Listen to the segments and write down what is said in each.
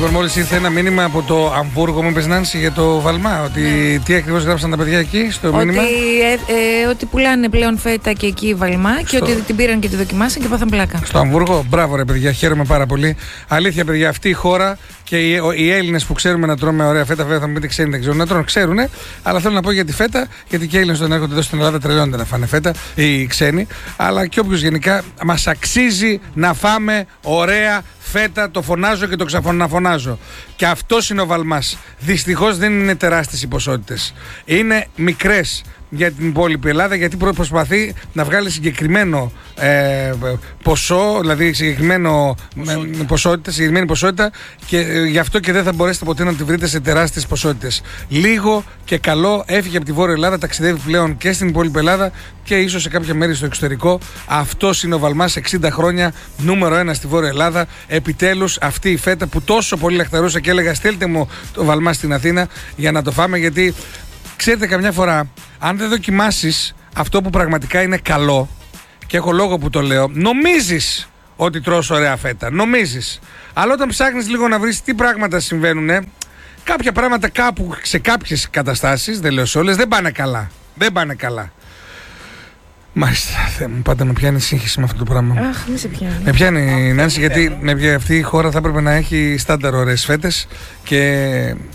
Λοιπόν, μόλις ήρθε ένα μήνυμα από το Αμβούργο, μου είπες Νάνση, για το Βαλμά. Ότι τι ακριβώς γράψαν τα παιδιά εκεί στο μήνυμα? Ότι πουλάνε πλέον φέτα και εκεί Βαλμά και ότι την πήραν και τη δοκιμάσαν και πάθαν πλάκα. Στο Αμβούργο, μπράβο ρε παιδιά, χαίρομαι πάρα πολύ. Αλήθεια, παιδιά, αυτή η χώρα και οι Έλληνες που ξέρουμε να τρώμε ωραία φέτα, βέβαια θα μου πείτε ξένοι δεν ξέρουν να τρώνε, ξέρουν, αλλά θέλω να πω για τη φέτα, γιατί και οι Έλληνες όταν έρχονται εδώ στην Ελλάδα τρελαίνονται να φάνε φέτα, οι ξένοι, αλλά και όποιος γενικά μας αξίζει να φάμε ωραία φέτα, το φωνάζω και το ξαναφωνάζω. Και αυτός είναι ο Βαλμάς. Δυστυχώς δεν είναι τεράστιες οι ποσότητες. Είναι μικρές για την υπόλοιπη Ελλάδα, γιατί προσπαθεί να βγάλει συγκεκριμένο ποσό, δηλαδή συγκεκριμένη ποσότητα, και γι' αυτό και δεν θα μπορέσετε ποτέ να τη βρείτε σε τεράστιες ποσότητες. Λίγο και καλό έφυγε από τη Βόρεια Ελλάδα, ταξιδεύει πλέον και στην υπόλοιπη Ελλάδα και ίσως σε κάποια μέρη στο εξωτερικό. Αυτός είναι ο Βαλμάς, 60 χρόνια, νούμερο 1 στη Βόρεια Ελλάδα. Επιτέλους αυτή η φέτα που τόσο πολύ λαχταρούσα και έλεγα στείλτε μου το Βαλμά στην Αθήνα για να το φάμε, γιατί ξέρετε, καμιά φορά, αν δεν δοκιμάσεις αυτό που πραγματικά είναι καλό, και έχω λόγο που το λέω, νομίζεις ότι τρως ωραία φέτα. Νομίζεις. Αλλά όταν ψάχνεις λίγο να βρεις τι πράγματα συμβαίνουν, κάποια πράγματα κάπου σε κάποιες καταστάσεις, δεν λέω σε όλες, δεν πάνε καλά. Δεν πάνε καλά. Μάλιστα, μου πάντα με πιάνει σύγχυση με αυτό το πράγμα. Αχ, μη σε πιάνει. Με πιάνει, Νάνση, γιατί αυτή η χώρα θα έπρεπε να έχει στάνταρ ωραίες φέτες και...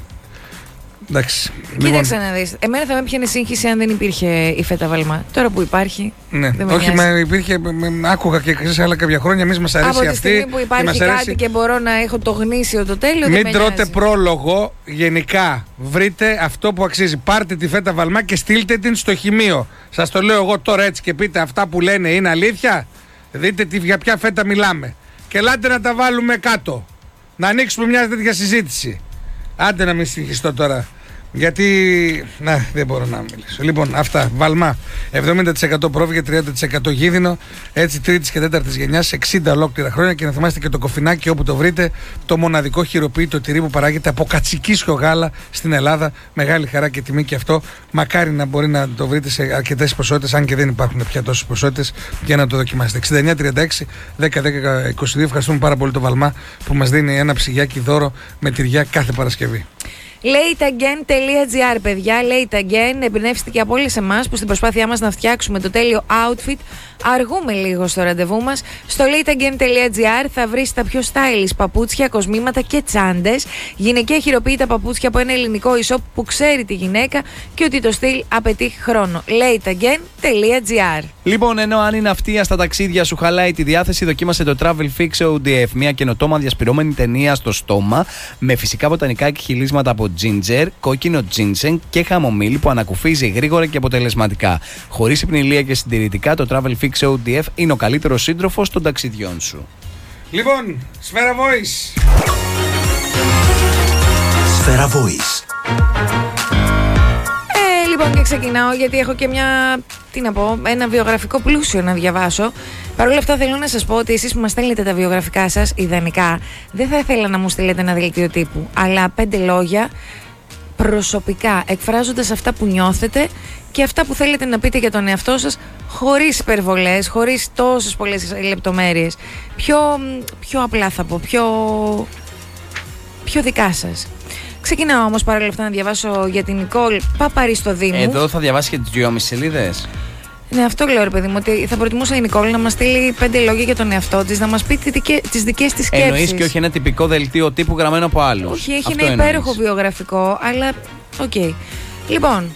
Εντάξει. Κοίταξε να δεις. Εμένα θα με πιάνε σύγχυση αν δεν υπήρχε η φέτα Βαλμά. Τώρα που υπάρχει. Ναι, όχι, υπήρχε. Άκουγα και σε άλλα κάποια χρόνια. Εμείς μας αρέσει αυτή. Από τη στιγμή που υπάρχει κάτι και μπορώ να έχω το γνήσιο το τέλειο. Μην τρώτε πρόλογο. Γενικά, βρείτε αυτό που αξίζει. Πάρτε τη φέτα Βαλμά και στείλτε την στο χημείο. Σας το λέω εγώ τώρα έτσι και πείτε αυτά που λένε είναι αλήθεια. Δείτε για ποια φέτα μιλάμε. Και ελάτε να τα βάλουμε κάτω. Να ανοίξουμε μια τέτοια συζήτηση. Άντε να μην συγχυστώ τώρα. Γιατί, δεν μπορώ να μιλήσω. Λοιπόν, αυτά, Βαλμά, 70% πρόβια, 30% γίδινο. Έτσι, τρίτης και τέταρτης γενιάς, 60 ολόκληρα χρόνια. Και να θυμάστε και το κοφινάκι όπου το βρείτε, το μοναδικό χειροποίητο τυρί που παράγεται από κατσικίσιο γάλα στην Ελλάδα. Μεγάλη χαρά και τιμή και αυτό. Μακάρι να μπορεί να το βρείτε σε αρκετές ποσότητες, αν και δεν υπάρχουν πια τόσες ποσότητες, για να το δοκιμάσετε. 69-36-10-10-22. Ευχαριστούμε πάρα πολύ το Βαλμά που μας δίνει ένα ψυγιάκι δώρο με τυριά κάθε Παρασκευή. lateagain.gr, παιδιά. Late Again εμπνεύστηκε από όλες εμάς που στην προσπάθειά μας να φτιάξουμε το τέλειο outfit αργούμε λίγο στο ραντεβού μας. Στο lateagain.gr θα βρεις τα πιο stylish παπούτσια, κοσμήματα και τσάντες, γυναικεία χειροποίητα παπούτσια από ένα ελληνικό e-shop που ξέρει τη γυναίκα και ότι το στυλ απαιτεί χρόνο. lateagain.gr. Λοιπόν, ενώ αν είναι αυτία στα ταξίδια σου χαλάει τη διάθεση, δοκίμασε το Travel Fix ODF, μια καινοτόμα διασπυρώμενη ταινία στο στόμα με φυσικά βοτανικά και χυλίσματα από ginger, κόκκινο ginseng και χαμομήλι που ανακουφίζει γρήγορα και αποτελεσματικά. Χωρίς υπνηλία και συντηρητικά, το Travel Fix ODF είναι ο καλύτερος σύντροφος των ταξιδιών σου. Λοιπόν, Σφαίρα Voice. Σφαίρα Voice. Λοιπόν, και ξεκινάω γιατί έχω και ένα βιογραφικό πλούσιο να διαβάσω. Παρ' όλα αυτά θέλω να σας πω ότι εσείς που μας στέλνετε τα βιογραφικά σας, ιδανικά, δεν θα ήθελα να μου στείλετε ένα δελτίο τύπου, αλλά 5 λόγια προσωπικά, εκφράζοντας αυτά που νιώθετε και αυτά που θέλετε να πείτε για τον εαυτό σας, χωρίς υπερβολές, χωρίς τόσες πολλές λεπτομέρειες. Πιο απλά θα πω, πιο δικά σας. Ξεκινάω όμως παρόλα αυτά να διαβάσω για την Νικόλ Παπαριστοδήμου. Εδώ θα διαβάσει και τις 2,5 σελίδες. Ναι, αυτό λέω ρε παιδί μου, ότι θα προτιμούσα η Νικόλ να μας στείλει 5 λόγια για τον εαυτό της, να μας πει τις δικές της σκέψεις. Εννοείς και όχι ένα τυπικό δελτίο τύπου γραμμένο από άλλους. Όχι, έχει ένα υπέροχο βιογραφικό, αλλά οκ. Λοιπόν,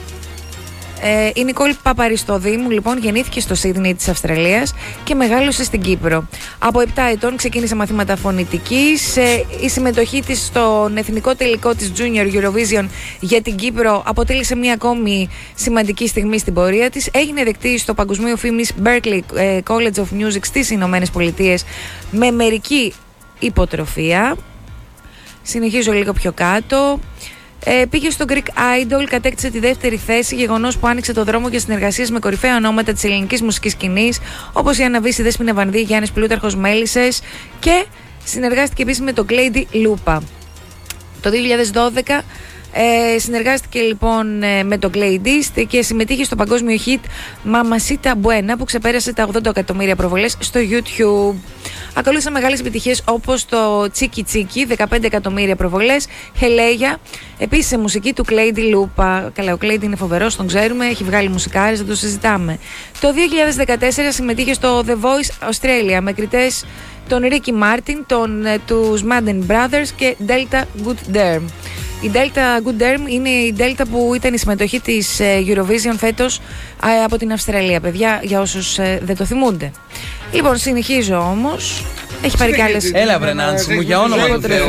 η Νικόλ Παπαριστοδήμου λοιπόν γεννήθηκε στο Σίδνεϊ της Αυστραλίας και μεγάλωσε στην Κύπρο. Από 7 ετών ξεκίνησε μαθήματα φωνητικής. Η συμμετοχή της στον εθνικό τελικό της Junior Eurovision για την Κύπρο αποτέλεσε μια ακόμη σημαντική στιγμή στην πορεία της. Έγινε δεκτή στο παγκοσμίο φήμης Berklee College of Music στις Ηνωμένες Πολιτείες με μερική υποτροφία. Συνεχίζω λίγο πιο κάτω. Πήγε στο Greek Idol, κατέκτησε τη δεύτερη θέση, γεγονός που άνοιξε το δρόμο για συνεργασίες με κορυφαία ονόματα της ελληνικής μουσικής σκηνής, όπως η Αννα Βύση, Δέσποινα Βανδύ, Γιάννης Πλούταρχος, Μέλισσες, και συνεργάστηκε επίσης με τον Κλέιντι Λούπα. Το 2012 Συνεργάστηκε λοιπόν με το Clay Dist και συμμετείχε στο παγκόσμιο hit Mamacita Buena που ξεπέρασε τα 80 εκατομμύρια προβολές στο YouTube. Ακολούθησαν μεγάλες επιτυχίες όπως το Τσίκι Τσίκι, 15 εκατομμύρια προβολές, Χελέγια, επίσης σε μουσική του Clay Di Lupa. Καλά, ο Clay είναι φοβερός, τον ξέρουμε, έχει βγάλει μουσικάρες, δεν το συζητάμε. Το 2014 συμμετείχε στο The Voice Australia με κριτές τον Ricky Martin, τους Madden Brothers και Delta Good Derm. Η Delta Good Derm είναι η Delta που ήταν η συμμετοχή της Eurovision φέτος από την Αυστραλία, παιδιά, για όσους δεν το θυμούνται. Λοιπόν, συνεχίζω όμως. Έχει πάρει κι άλλες. Έλα βρε Νάνση μου, για όνομα του Θεού.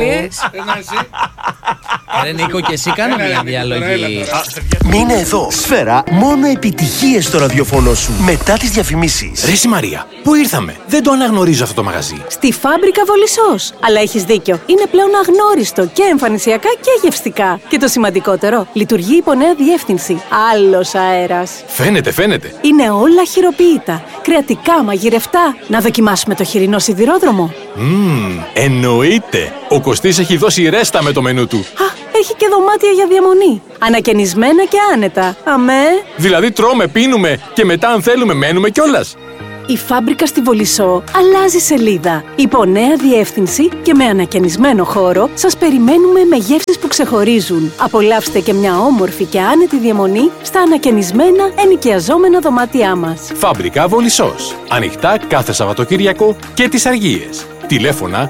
Ρε Νίκο, και εσύ κάνω μια διαλογή. Μείνε εδώ. Σφαίρα, μόνο επιτυχίες στο ραδιοφωνό σου. Μετά τις διαφημίσεις. Ρε Μαρία, πού ήρθαμε? Δεν το αναγνωρίζω αυτό το μαγαζί. Στη Φάμπρικα Βολισσός. Αλλά έχεις δίκιο. Είναι πλέον αγνώριστο και εμφανισιακά και γευστικά. Και το σημαντικότερο, λειτουργεί υπό νέα διεύθυνση. Άλλος αέρας. Φαίνεται. Είναι όλα χειροποίητα. Κρεατικά, μαγειρευτά. Να δοκιμάσουμε το χοιρινό σιδηρόδρομο. Εννοείται. Ο Κωστής έχει δώσει ρέστα με το μενού του. Έχει και δωμάτια για διαμονή. Ανακαινισμένα και άνετα. Αμέ. Δηλαδή τρώμε, πίνουμε και μετά αν θέλουμε μένουμε κιόλας. Η Φάμπρικα στη Βολισσό αλλάζει σελίδα. Υπό νέα διεύθυνση και με ανακαινισμένο χώρο σας περιμένουμε με γεύσεις που ξεχωρίζουν. Απολαύστε και μια όμορφη και άνετη διαμονή στα ανακαινισμένα ενοικιαζόμενα δωμάτια μας. Φάμπρικα Βολισσός. Ανοιχτά κάθε Σαββατοκύριακο και τις Αργίες. Τηλέφωνα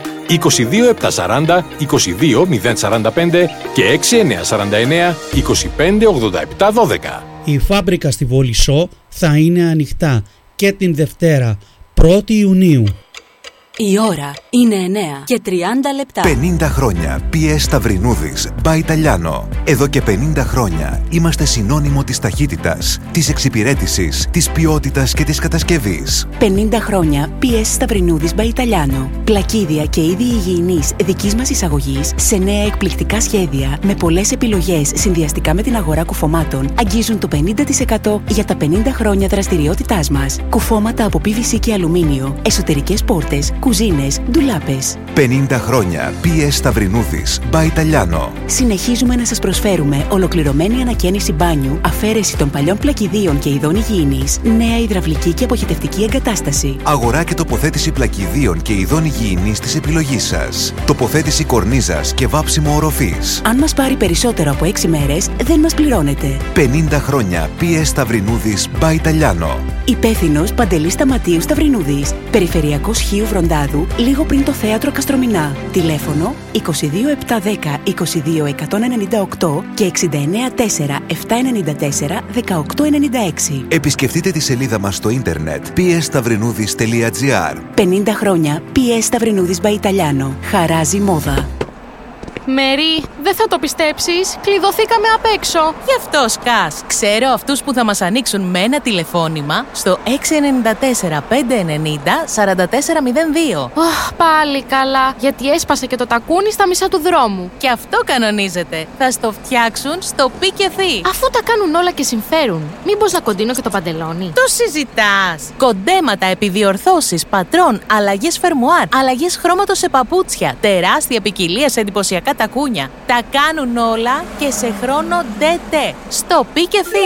22740 22045 και 6949 258712. Η Φάμπρικα στη Βολισσό θα είναι ανοιχτά και την Δευτέρα 1η Ιουνίου. Η ώρα είναι 9 και 30 λεπτά. 50 χρόνια PS Σταυρινούδης by Italiano. Εδώ και 50 χρόνια είμαστε συνώνυμο της ταχύτητας, της εξυπηρέτησης, της ποιότητας και της κατασκευής. 50 χρόνια PS Σταυρινούδης by Italiano. Πλακίδια και είδη υγιεινής δικής μας εισαγωγής σε νέα εκπληκτικά σχέδια με πολλές επιλογές συνδυαστικά με την αγορά κουφωμάτων αγγίζουν το 50% για τα 50 χρόνια δραστηριότητάς μας. Κουφώματα από PVC και αλουμίνιο, εσωτερικές πόρτες, κουζίνες, ντουλάπες. 50 χρόνια PS Σταυρινούδης by Italiano. Συνεχίζουμε να σας προσφέρουμε ολοκληρωμένη ανακαίνιση μπάνιου, αφαίρεση των παλιών πλακιδίων και ειδών υγιεινής, νέα υδραυλική και αποχετευτική εγκατάσταση. Αγορά και τοποθέτηση πλακιδίων και ειδών υγιεινής της επιλογής σας. Τοποθέτηση κορνίζας και βάψιμο οροφής. Αν μας πάρει περισσότερο από 6 μέρες, δεν μας πληρώνετε. 50 χρόνια PS Σταυρινούδης by Italiano. Υπεύθυνος Παντελής Σταματίου Σταυρινούδης. Περιφερειακός Χίου Βροντάδου, λίγο πριν το θέατρο Καστρομηνά. Τηλέφωνο 22710 22198 και 694 794 1896. Επισκεφτείτε τη σελίδα μας στο ίντερνετ psstαυρινούδης.gr. 50 χρόνια PS Σταυρινούδης by Italiano. Χαράζει μόδα. Μέρι, δεν θα το πιστέψεις, κλειδωθήκαμε απ' έξω. Γι' αυτό σκάς. Ξέρω αυτούς που θα μας ανοίξουν με ένα τηλεφώνημα στο 694 590 4402. Πάλι καλά, γιατί έσπασε και το τακούνι στα μισά του δρόμου. Και αυτό κανονίζεται. Θα στο φτιάξουν στο Πικεφί. Αφού τα κάνουν όλα και συμφέρουν, μήπως να κοντίνω και το παντελόνι? Το συζητάς. Κοντέματα, επιδιορθώσεις, πατρών, αλλαγές φερμουάρ, αλλαγές χρώματος σε παπούτσια, τεράστια ποικιλία σε εντυπωσιακά τακούνια. Τα κάνουν όλα και σε χρόνο DT. Στο Πικεφί.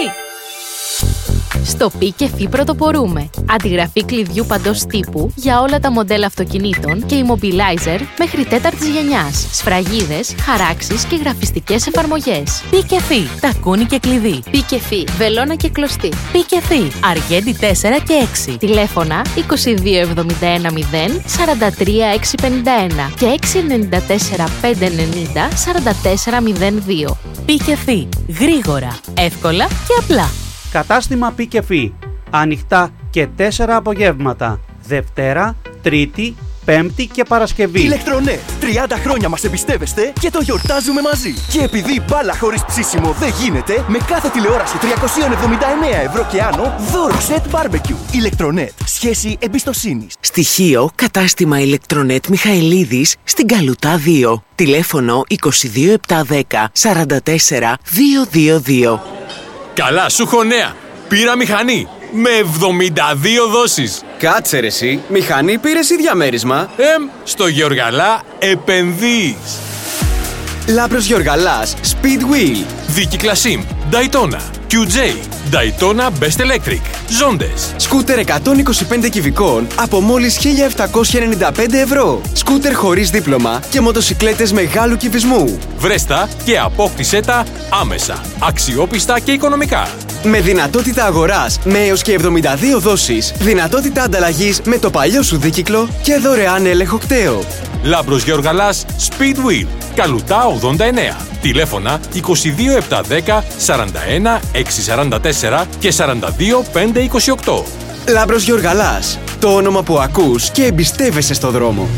Στο Πικεφί πρωτοπορούμε. Αντιγραφή κλειδιού παντός τύπου για όλα τα μοντέλα αυτοκινήτων και immobilizer μέχρι τέταρτης γενιάς. Σφραγίδες, χαράξεις και γραφιστικές εφαρμογές. Πικεφί. Τακούνι και κλειδί. Πικεφί. Βελόνα και κλωστή. Πικεφί. Αργέντη 4 και 6. Τηλέφωνα 2271 0 43 651 και 694 590 44 02. Πικεφί. Γρήγορα, εύκολα και απλά. Κατάστημα Πικεφί. Ανοιχτά και 4 απογεύματα. Δευτέρα, Τρίτη, Πέμπτη και Παρασκευή. Ηλεκτρονέτ. 30 χρόνια μας εμπιστεύεστε και το γιορτάζουμε μαζί. Και επειδή μπάλα χωρίς ψήσιμο δεν γίνεται, με κάθε τηλεόραση 379 ευρώ και άνω, δώρο σετ barbecue. Ηλεκτρονέτ. Σχέση εμπιστοσύνης. Στοιχείο κατάστημα Ηλεκτρονέτ Μιχαηλίδης στην Καλουτά 2. Τηλέφωνο 22710 44 222. Καλά, σου έχω νέα. Πήρα μηχανή με 72 δόσεις. Κάτσε ρε εσύ, μηχανή πήρες ή διαμέρισμα? Στο Γεωργαλά επενδύεις. Λάμπρος Γιοργαλάς Speed Wheel. Δίκυκλα Sim, Daytona, QJ, Daytona Best Electric, Ζόντες. Σκούτερ 125 κυβικών από μόλις 1.795 ευρώ. Σκούτερ χωρίς δίπλωμα και μοτοσικλέτες μεγάλου κυβισμού. Βρέστα και απόκτησέ τα άμεσα, αξιόπιστα και οικονομικά. Με δυνατότητα αγοράς με έως και 72 δόσεις, δυνατότητα ανταλλαγής με το παλιό σου δίκυκλο και δωρεάν έλεγχο κταίο. Λάμπρος Γεωργαλάς Speed Wheel, Καλουτά 89. Τηλέφωνα 22710 41 644 και 42 528. Λάμπρος Γιοργαλάς, το όνομα που ακούς και εμπιστεύεσαι στο δρόμο.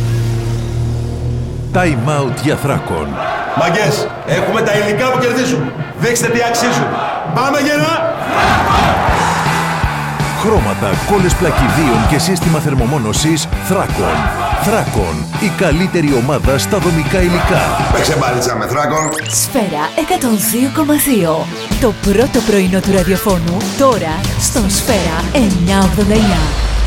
Time out για Θράκον. Μαγκές, έχουμε τα υλικά που κερδίζουν. Δείξτε τι αξίζουν. Πάμε γερά! Χρώματα, κόλλες πλακιδίων και σύστημα θερμομόνωσης Θράκον. Θράκον, η καλύτερη ομάδα στα δομικά υλικά. Παίξε μπάλιτσα με Θράκον. Σφαίρα 102,2. Το πρώτο πρωινό του ραδιοφώνου τώρα στον Σφαίρα 989.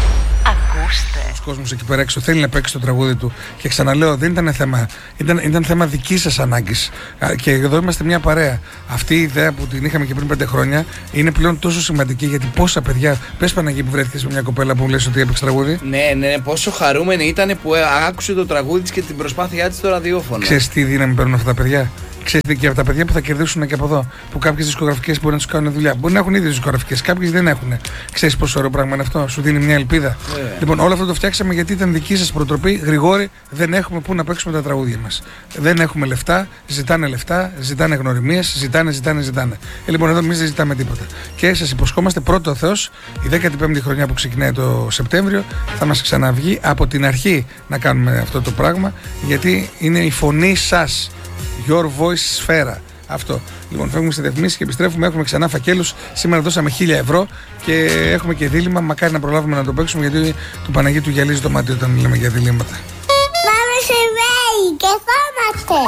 Ο κόσμος εκεί πέρα έξω θέλει να παίξει το τραγούδι του. Και ξαναλέω, δεν ήταν θέμα. Ήταν θέμα δικής σας ανάγκης. Και εδώ είμαστε μια παρέα. Αυτή η ιδέα που την είχαμε και πριν 5 χρόνια είναι πλέον τόσο σημαντική, γιατί πόσα παιδιά. Πες Παναγί που βρέθηκες με μια κοπέλα που μου λες ότι έπαιξε τραγούδι. Ναι, πόσο χαρούμενη ήταν που άκουσε το τραγούδι της και την προσπάθειά της στο ραδιόφωνο. Ξέρεις τι δύναμη παίρνουν αυτά τα παιδιά. Ξέρετε, και από τα παιδιά που θα κερδίσουν και από εδώ, που κάποιες δισκογραφικές μπορεί να τους κάνουν δουλειά. Μπορεί να έχουν ήδη δισκογραφικές, κάποιες δεν έχουν. Ξέρεις πόσο ωραίο πράγμα είναι αυτό, σου δίνει μια ελπίδα. Λοιπόν, όλο αυτό το φτιάξαμε γιατί ήταν δική σας προτροπή. Γρηγόρη, δεν έχουμε πού να παίξουμε τα τραγούδια μας. Δεν έχουμε λεφτά, ζητάνε γνωριμίες, ζητάνε. Λοιπόν, εδώ εμείς δεν ζητάμε τίποτα. Και σας υποσχόμαστε πρώτο Θεός, η 15η χρονιά που ξεκινάει το Σεπτέμβριο, θα μας ξαναβγεί από την αρχή να κάνουμε αυτό το πράγμα, γιατί είναι η φωνή σας. Your voice σφαίρα. Αυτό. Λοιπόν, φεύγουμε στη διαφημίση και επιστρέφουμε. Έχουμε ξανά φακέλους. Σήμερα δώσαμε 1.000 ευρώ και έχουμε και δίλημμα. Μακάρι να προλάβουμε να το παίξουμε, γιατί του Παναγίτου γυαλίζει το μάτι όταν λέμε για διλήμματα. Πάμε σε βέη και φάμαστε.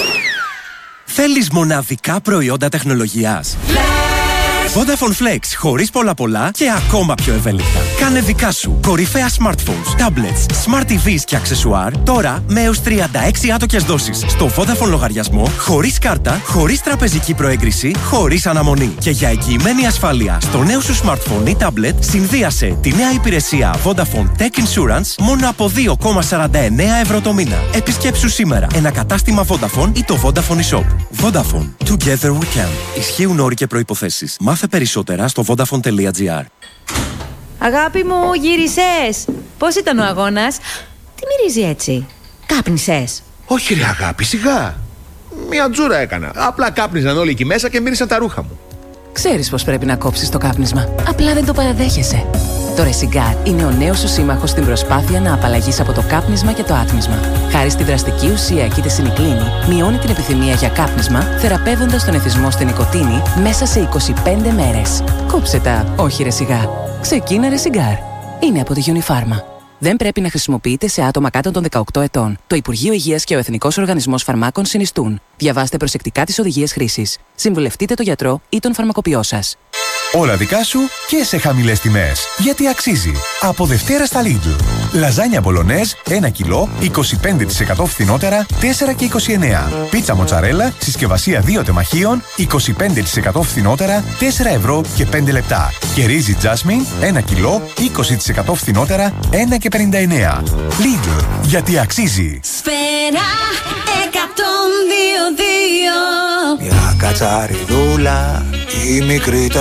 Θέλεις μοναδικά προϊόντα τεχνολογίας? Vodafone Flex, χωρίς πολλά και ακόμα πιο ευέλικτα. Κάνε δικά σου κορυφαία smartphones, tablets, smart TVs και αξεσουάρ τώρα με έως 36 άτοκες δόσεις στο Vodafone λογαριασμό, χωρίς κάρτα, χωρίς τραπεζική προέγκριση, χωρίς αναμονή. Και για εγγυημένη ασφάλεια στο νέο σου smartphone ή tablet, συνδύασε τη νέα υπηρεσία Vodafone Tech Insurance μόνο από 2,49 ευρώ το μήνα. Επισκέψου σήμερα ένα κατάστημα Vodafone ή το Vodafone eShop. Vodafone. Together we can. Ισχύουν όροι και προϋποθέσεις. Μάθε περισσότερα στο vodafone.gr. Αγάπη μου, γύρισες. Πώς ήταν ο αγώνας? Τι μυρίζει έτσι? Κάπνισες? Όχι ρε αγάπη, σιγά. Μια τζούρα έκανα. Απλά κάπνιζαν όλοι εκεί μέσα και μύρισαν τα ρούχα μου. Ξέρεις πως πρέπει να κόψεις το κάπνισμα. Απλά δεν το παραδέχεσαι. Το Resigar είναι ο νέος σου σύμμαχος στην προσπάθεια να απαλλαγείς από το κάπνισμα και το άτμισμα. Χάρη στη δραστική ουσία κητεσινικλίνη, μειώνει την επιθυμία για κάπνισμα, θεραπεύοντας τον εθισμό στην νοικοτήνη μέσα σε 25 μέρες. Κόψε τα, όχι Resigar. Ξεκίνα Resigar. Είναι από τη Unifarma. Δεν πρέπει να χρησιμοποιείται σε άτομα κάτω των 18 ετών. Το Υπουργείο Υγείας και ο Εθνικός Οργανισμός Φαρμάκων συνιστούν. Διαβάστε προσεκτικά τις οδηγίες χρήσης. Συμβουλευτείτε τον γιατρό ή τον φαρμακοποιό σας. Όλα δικά σου και σε χαμηλές τιμές. Γιατί αξίζει. Από Δευτέρα στα Lidl. Λαζάνια μπολονέζ 1 κιλό 25% φθηνότερα 4 και 29. Πίτσα μοτσαρέλα συσκευασία 2 τεμαχίων 25% φθηνότερα 4 ευρώ και 5 λεπτά. Και ρύζι Jasmine 1 κιλό 20% φθηνότερα 1 και 59. Lidl. Γιατί αξίζει. Σφαίρα 102,2. Μια κατσαριδούλα η μικρή